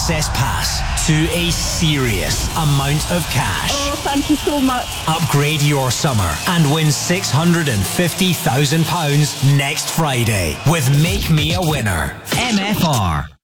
access pass to a serious amount of cash. Oh, thank you so much. Upgrade your summer and win £650,000 next Friday with Make Me a Winner. MFR.